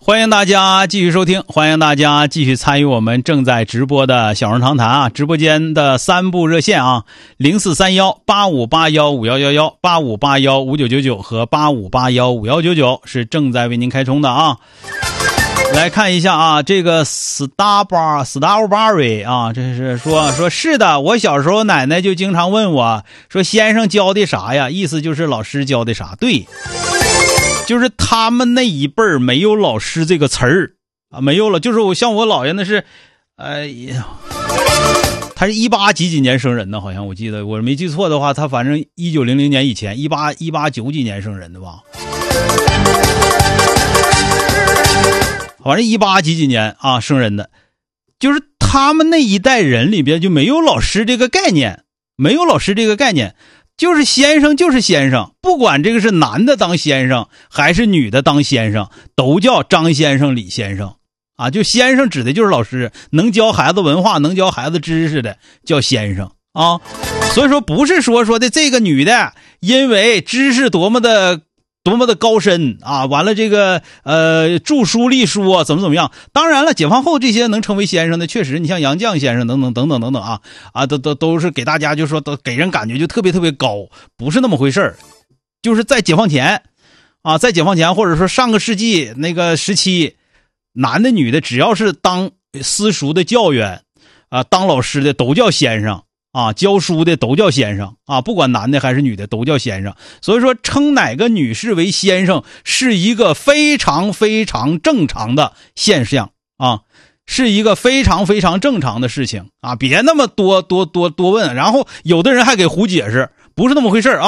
欢迎大家继续收听，欢迎大家继续参与我们正在直播的小人长谈啊！直播间的3部热线啊，0431-8581-5111、8581-5999和8581-5199是正在为您开通的啊。来看一下啊，这个 Starberry 啊，这是说是的，我小时候奶奶就经常问我说先生教的啥呀，意思就是老师教的啥。对，就是他们那一辈儿没有老师这个词儿啊，没有了。就是我像我姥爷那是他是18几年生人的，好像我记得我没记错的话，他反正1900年以前1890几年生人的吧，反正18几年啊生人的。就是他们那一代人里边就没有老师这个概念，没有老师这个概念，就是先生就是先生，不管这个是男的当先生还是女的当先生，都叫张先生李先生啊。就先生指的就是老师，能教孩子文化能教孩子知识的叫先生啊。所以说不是说的这个女的因为知识多么的高深啊，完了这个著书立书啊，怎么样。当然了，解放后这些能成为先生的确实，你像杨绛先生等等啊都是给大家就说都给人感觉就特别高，不是那么回事儿。就是在解放前啊，在解放前或者说上个世纪那个时期，男的女的只要是当私塾的教员啊，当老师的都叫先生啊，教书的都叫先生啊，不管男的还是女的都叫先生。所以说称哪个女士为先生是一个非常正常的现象啊，是一个非常正常的事情啊，别那么多问，然后有的人还给胡解释，不是那么回事啊。